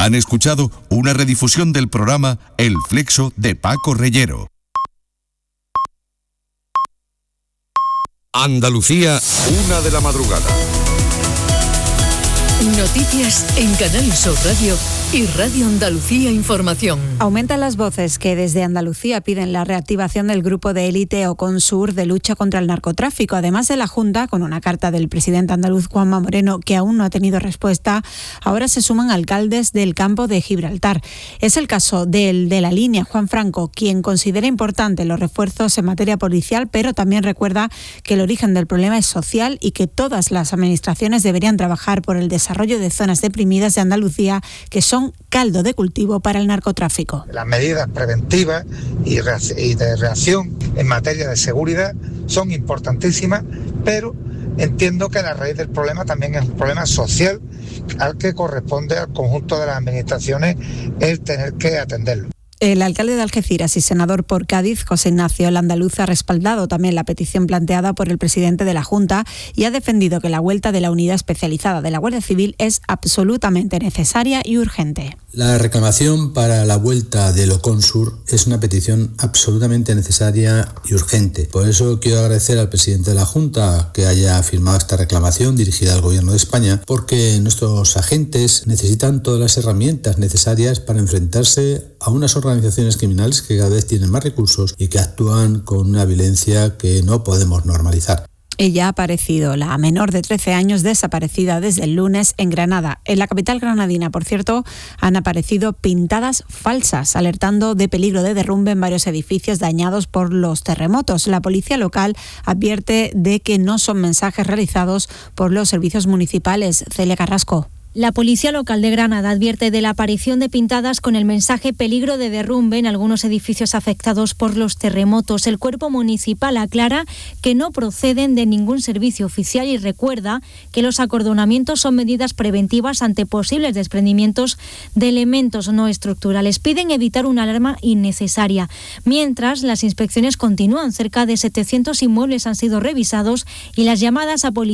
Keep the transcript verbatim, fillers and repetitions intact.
Han escuchado una redifusión del programa El Flexo de Paco Reyero. Andalucía, una de la madrugada. Noticias en Canal Sur Radio y Radio Andalucía Información. Aumentan las voces que desde Andalucía piden la reactivación del grupo de élite Oconsur de lucha contra el narcotráfico. Además de la Junta, con una carta del presidente andaluz Juanma Moreno que aún no ha tenido respuesta, ahora se suman alcaldes del campo de Gibraltar. Es el caso del de la línea, Juan Franco, quien considera importante los refuerzos en materia policial, pero también recuerda que el origen del problema es social y que todas las administraciones deberían trabajar por el desarrollo de zonas deprimidas de Andalucía que son caldo de cultivo para el narcotráfico. Las medidas preventivas y de reacción en materia de seguridad son importantísimas, pero entiendo que la raíz del problema también es un problema social al que corresponde al conjunto de las administraciones el tener que atenderlo. El alcalde de Algeciras y senador por Cádiz, José Ignacio Landaluz, ha respaldado también la petición planteada por el presidente de la Junta y ha defendido que la vuelta de la unidad especializada de la Guardia Civil es absolutamente necesaria y urgente. La reclamación para la vuelta del Oconsur es una petición absolutamente necesaria y urgente. Por eso quiero agradecer al presidente de la Junta que haya firmado esta reclamación dirigida al Gobierno de España, porque nuestros agentes necesitan todas las herramientas necesarias para enfrentarse a unas organizaciones criminales que cada vez tienen más recursos y que actúan con una violencia que no podemos normalizar. Ella ha aparecido, la menor de trece años, desaparecida desde el lunes en Granada. En la capital granadina, por cierto, han aparecido pintadas falsas, alertando de peligro de derrumbe en varios edificios dañados por los terremotos. La policía local advierte de que no son mensajes realizados por los servicios municipales. Celia Carrasco. La policía local de Granada advierte de la aparición de pintadas con el mensaje peligro de derrumbe en algunos edificios afectados por los terremotos. El cuerpo municipal aclara que no proceden de ningún servicio oficial y recuerda que los acordonamientos son medidas preventivas ante posibles desprendimientos de elementos no estructurales. Piden evitar una alarma innecesaria. Mientras, las inspecciones continúan. Cerca de setecientos inmuebles han sido revisados y las llamadas a policía